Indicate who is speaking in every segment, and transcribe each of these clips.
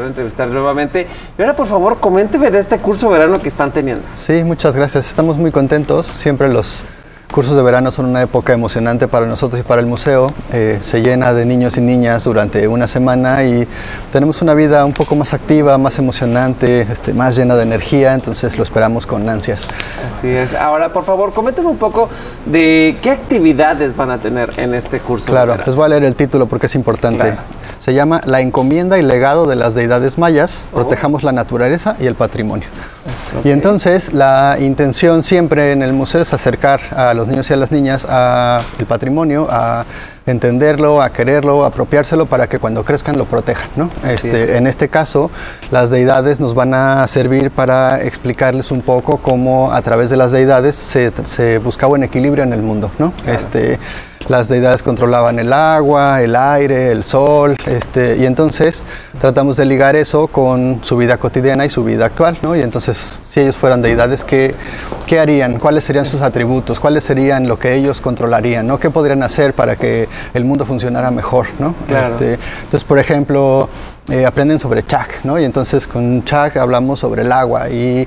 Speaker 1: de entrevistar nuevamente. Y ahora, por favor, coménteme de este curso de verano que están teniendo.
Speaker 2: Sí, muchas gracias. Estamos muy contentos. Siempre los cursos de verano son una época emocionante para nosotros y para el museo. Se llena de niños y niñas durante una semana y tenemos una vida un poco más activa, más emocionante, más llena de energía, entonces lo esperamos con ansias.
Speaker 1: Así es. Ahora, por favor, coménteme un poco de qué actividades van a tener en este curso.
Speaker 2: Claro, les voy a leer el título porque es importante.
Speaker 1: Claro.
Speaker 2: Se llama La encomienda y legado de las deidades mayas, protejamos la naturaleza y el patrimonio. Okay. Y entonces la intención siempre en el museo es acercar a los niños y a las niñas al patrimonio, a entenderlo, a quererlo, a apropiárselo para que cuando crezcan lo protejan, ¿no? En este caso, las deidades nos van a servir para explicarles un poco cómo a través de las deidades se buscaba un equilibrio en el mundo, ¿no? Claro. Las deidades controlaban el agua, el aire, el sol, y entonces tratamos de ligar eso con su vida cotidiana y su vida actual, ¿no? Y entonces, si ellos fueran deidades, ¿qué harían? ¿Cuáles serían sus atributos? ¿Cuáles serían lo que ellos controlarían? ¿No? ¿Qué podrían hacer para que el mundo funcionara mejor, ¿no?
Speaker 1: Claro.
Speaker 2: Entonces, por ejemplo, aprenden sobre Chak, ¿no? Y entonces con Chak hablamos sobre el agua y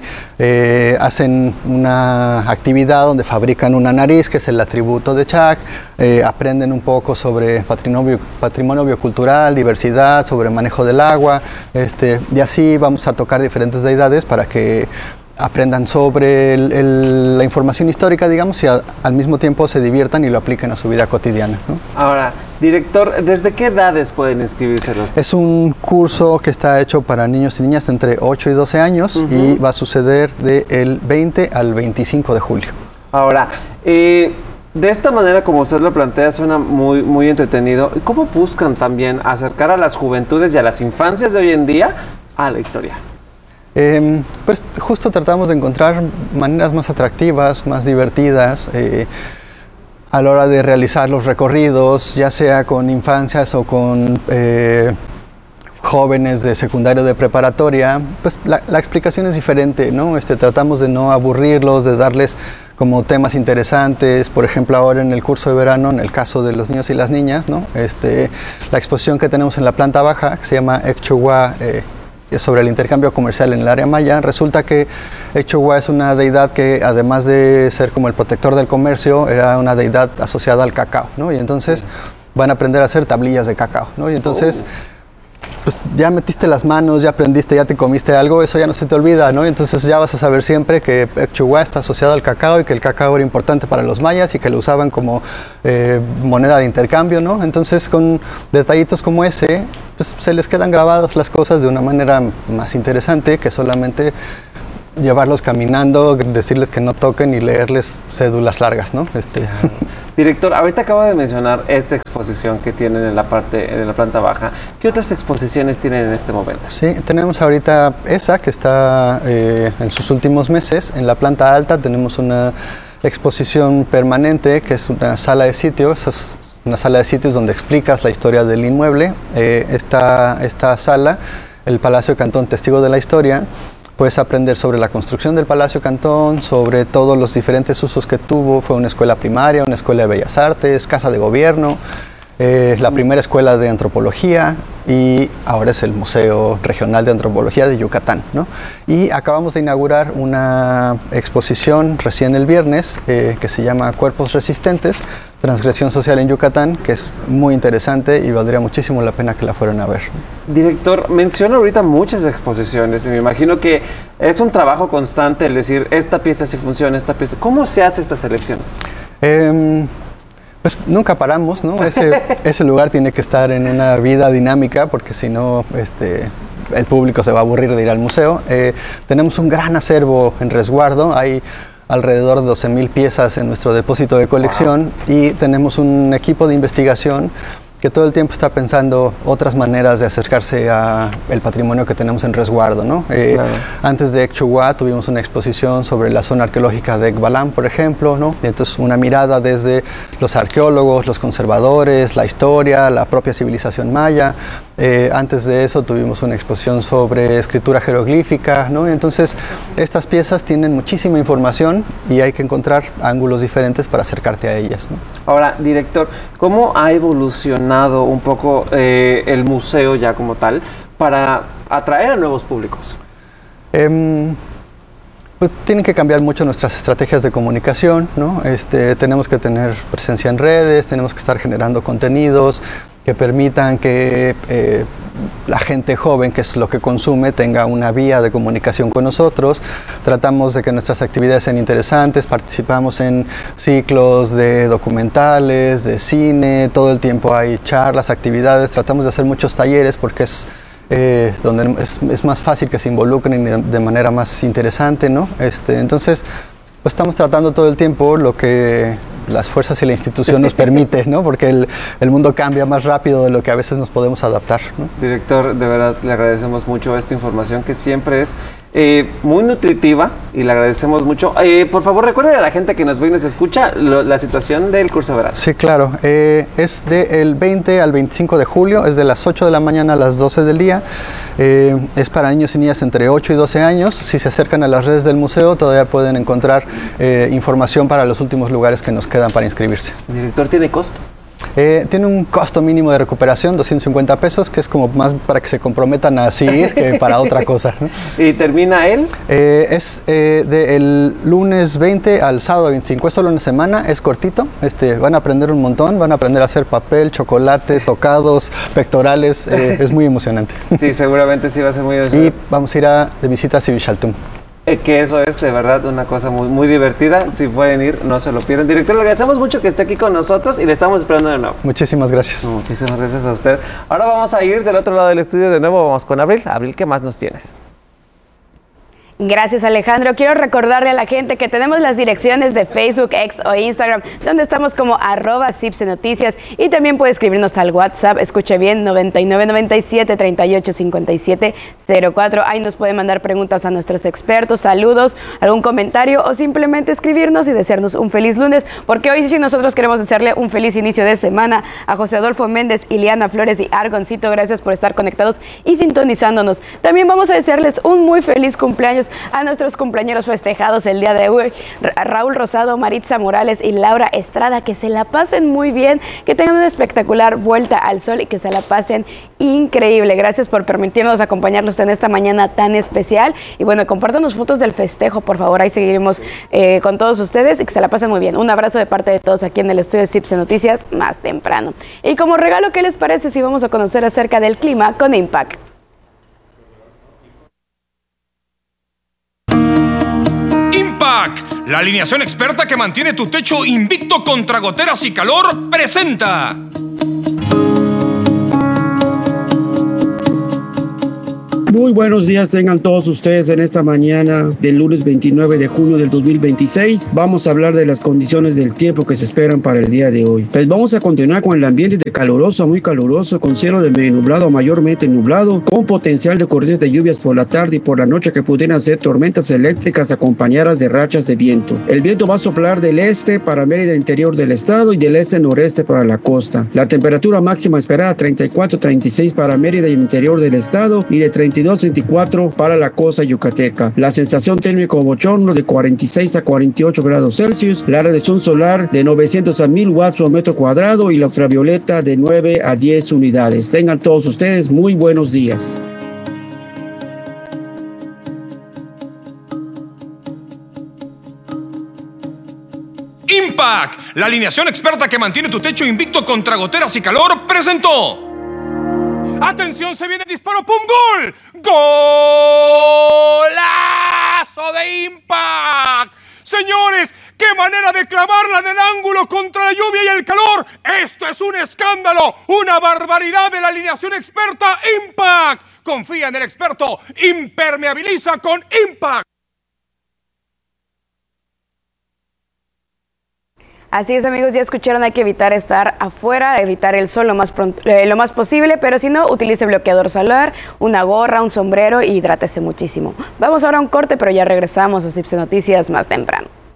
Speaker 2: hacen una actividad donde fabrican una nariz, que es el atributo de Chak, aprenden un poco sobre patrimonio biocultural, diversidad, sobre manejo del agua, y así vamos a tocar diferentes deidades para que aprendan sobre la información histórica, digamos, y al mismo tiempo se diviertan y lo apliquen a su vida cotidiana, ¿no?
Speaker 1: Ahora, director, ¿desde qué edades pueden inscribirse?
Speaker 2: Es un curso que está hecho para niños y niñas entre 8 y 12 años y va a suceder del 20 al 25 de julio.
Speaker 1: Ahora, de esta manera, como usted lo plantea, suena muy, muy entretenido. ¿Cómo buscan también acercar a las juventudes y a las infancias de hoy en día a la historia?
Speaker 2: Pues justo tratamos de encontrar maneras más atractivas, más divertidas a la hora de realizar los recorridos, ya sea con infancias o con jóvenes de secundaria o de preparatoria. Pues la explicación es diferente, ¿no? Tratamos de no aburrirlos, de darles como temas interesantes. Por ejemplo, ahora en el curso de verano, en el caso de los niños y las niñas, ¿no? La exposición que tenemos en la planta baja, que se llama Ecchuwa, sobre el intercambio comercial en el área maya, resulta que Ecchuwa es una deidad que, además de ser como el protector del comercio, era una deidad asociada al cacao, ¿no? Y entonces van a aprender a hacer tablillas de cacao, ¿no? Y entonces pues ya metiste las manos, ya aprendiste, ya te comiste algo, eso ya no se te olvida, ¿no? Entonces ya vas a saber siempre que Ecchuwa está asociado al cacao y que el cacao era importante para los mayas y que lo usaban como moneda de intercambio, ¿no? Entonces con detallitos como ese, pues se les quedan grabadas las cosas de una manera más interesante que solamente llevarlos caminando, decirles que no toquen y leerles cédulas largas, ¿no?
Speaker 1: Director, ahorita acabo de mencionar esta exposición que tienen en la planta baja. ¿Qué otras exposiciones tienen en este momento? Sí,
Speaker 2: tenemos ahorita esa que está en sus últimos meses. En la planta alta tenemos una exposición permanente que es una sala de sitios. Es una sala de sitios donde explicas la historia del inmueble. Esta sala, el Palacio Cantón Testigo de la Historia, puedes aprender sobre la construcción del Palacio Cantón, sobre todos los diferentes usos que tuvo. Fue una escuela primaria, una escuela de bellas artes, casa de gobierno, la primera escuela de antropología y ahora es el Museo Regional de Antropología de Yucatán, ¿no? Y acabamos de inaugurar una exposición recién el viernes que se llama Cuerpos Resistentes, Transgresión Social en Yucatán, que es muy interesante y valdría muchísimo la pena que la fueran a ver.
Speaker 1: Director, menciona ahorita muchas exposiciones y me imagino que es un trabajo constante el decir esta pieza sí funciona, esta pieza. ¿Cómo se hace esta selección?
Speaker 2: Pues nunca paramos, ¿no? Ese lugar tiene que estar en una vida dinámica porque si no, el público se va a aburrir de ir al museo. Tenemos un gran acervo en resguardo, hay alrededor de 12,000 piezas en nuestro depósito de colección. Wow. Y tenemos un equipo de investigación que todo el tiempo está pensando otras maneras de acercarse al patrimonio que tenemos en resguardo, ¿no? Claro. Antes de Ecchuwa tuvimos una exposición sobre la zona arqueológica de Ekbalam, por ejemplo, ¿no? Y entonces una mirada desde los arqueólogos, los conservadores, la historia, la propia civilización maya. Antes de eso tuvimos una exposición sobre escritura jeroglífica, ¿no? Entonces, estas piezas tienen muchísima información y hay que encontrar ángulos diferentes para acercarte a ellas, ¿no?
Speaker 1: Ahora, director, ¿cómo ha evolucionado un poco el museo ya como tal para atraer a nuevos públicos?
Speaker 2: Pues tienen que cambiar mucho nuestras estrategias de comunicación, ¿no? Tenemos que tener presencia en redes, tenemos que estar generando contenidos que permitan que la gente joven, que es lo que consume, tenga una vía de comunicación con nosotros. Tratamos de que nuestras actividades sean interesantes, participamos en ciclos de documentales, de cine, todo el tiempo hay charlas, actividades, tratamos de hacer muchos talleres porque es donde es más fácil que se involucren de manera más interesante, ¿no? Entonces, pues estamos tratando todo el tiempo lo que las fuerzas y la institución nos permite, ¿no? Porque el mundo cambia más rápido de lo que a veces nos podemos adaptar, ¿no?
Speaker 1: Director, de verdad le agradecemos mucho esta información que siempre es muy nutritiva y le agradecemos mucho. Por favor, recuerden a la gente que nos ve y nos escucha la situación del curso de verano.
Speaker 2: Sí, claro. Es del 20 al 25 de julio, es de las 8 de la mañana a las 12 del día. Es para niños y niñas entre 8 y 12 años. Si se acercan a las redes del museo, todavía pueden encontrar información para los últimos lugares que nos quedan para inscribirse.
Speaker 1: Director, ¿tiene costo?
Speaker 2: Tiene un costo mínimo de recuperación, 250 pesos, que es como más para que se comprometan a así ir que para otra cosa, ¿no?
Speaker 1: ¿Y termina él?
Speaker 2: Es del lunes 20 al sábado 25, es solo una semana, es cortito. Van a aprender un montón, van a aprender a hacer papel, chocolate, tocados, pectorales, es muy emocionante.
Speaker 1: Sí, seguramente sí va a ser muy
Speaker 2: emocionante. Y vamos a ir de visita a Civilxaltum.
Speaker 1: Que eso es de verdad una cosa muy, muy divertida. Si pueden ir, no se lo pierdan. Director, le agradecemos mucho que esté aquí con nosotros y le estamos esperando de nuevo.
Speaker 2: Muchísimas gracias.
Speaker 1: Muchísimas gracias a usted. Ahora vamos a ir del otro lado del estudio de nuevo. Vamos con Abril. Abril, ¿qué más nos tienes?
Speaker 3: Gracias, Alejandro. Quiero recordarle a la gente que tenemos las direcciones de Facebook, X o Instagram, donde estamos como @CipseNoticias, y también puede escribirnos al WhatsApp, escuche bien, 9997-385704. Ahí nos puede mandar preguntas a nuestros expertos, saludos, algún comentario o simplemente escribirnos y desearnos un feliz lunes, porque hoy sí nosotros queremos desearle un feliz inicio de semana a José Adolfo Méndez, Ileana Flores y Argoncito. Gracias por estar conectados y sintonizándonos. También vamos a desearles un muy feliz cumpleaños a nuestros cumpleaños festejados el día de hoy, Raúl Rosado, Maritza Morales y Laura Estrada. Que se la pasen muy bien, que tengan una espectacular vuelta al sol y que se la pasen increíble. Gracias por permitirnos acompañarlos en esta mañana tan especial. Y bueno, compártanos fotos del festejo, por favor. Ahí seguiremos con todos ustedes y que se la pasen muy bien. Un abrazo de parte de todos aquí en el estudio de Cipse Noticias más temprano. Y como regalo, ¿qué les parece si vamos a conocer acerca del clima con Impact?
Speaker 4: La alineación experta que mantiene tu techo invicto contra goteras y calor, presenta.
Speaker 5: Muy buenos días tengan todos ustedes en esta mañana del lunes 29 de junio del 2026. Vamos a hablar de las condiciones del tiempo que se esperan para el día de hoy. Pues vamos a continuar con el ambiente de caluroso a muy caluroso, con cielo de medio nublado a mayormente nublado, con potencial de ocurrencias de lluvias por la tarde y por la noche que pudieran ser tormentas eléctricas acompañadas de rachas de viento. El viento va a soplar del este para Mérida, interior del estado, y del este-noreste para la costa. La temperatura máxima esperada 34-36 para Mérida y el interior del estado, y de 32-34 para la costa yucateca. La sensación térmica bochorno de 46 a 48 grados Celsius, la radiación solar de 900 a 1000 watts por metro cuadrado y la ultravioleta de 9 a 10 unidades. Tengan todos ustedes muy buenos días.
Speaker 4: Impact, la alineación experta que mantiene tu techo invicto contra goteras y calor, presentó. ¡Atención! ¡Se viene el disparo! ¡Pum! ¡Gol! ¡Golazo de Impact! Señores, ¡qué manera de clavarla en el ángulo contra la lluvia y el calor! ¡Esto es un escándalo! ¡Una barbaridad de la alineación experta Impact! Confía en el experto. Impermeabiliza con Impact.
Speaker 3: Así es, amigos, ya escucharon, hay que evitar estar afuera, evitar el sol lo más posible, pero si no, utilice bloqueador solar, una gorra, un sombrero y hidrátese muchísimo. Vamos ahora a un corte, pero ya regresamos a Cipse Noticias más temprano.